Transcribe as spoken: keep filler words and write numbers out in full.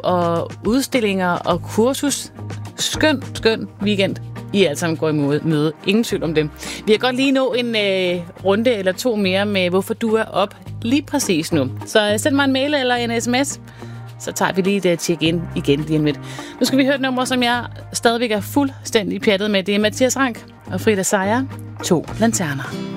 og udstillinger og kursus. Skøn, skøn weekend. I alle sammen går imod møde. Ingen tvivl om det. Vi kan godt lige nå en øh, runde eller to mere med, hvorfor du er op lige præcis nu. Så øh, send mig en mail eller en sms, så tager vi lige et tjek ind igen lige om lidt. Nu skal vi høre et nummer, som jeg stadigvæk er fuldstændig pjattet med. Det er Mathias Rank og Frida Seier. To lanterner.